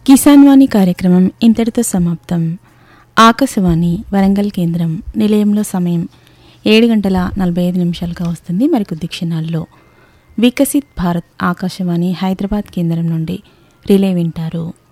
కిసాన్ వాణి కార్యక్రమం ఇంతటితో సమాప్తం. ఆకాశవాణి వరంగల్ కేంద్రం నిలయంలో సమయం 7:45 వస్తుంది. మరికొద్ది క్షణాల్లో వికసిత్ భారత్ ఆకాశవాణి హైదరాబాద్ కేంద్రం నుండి రిలే వింటారు.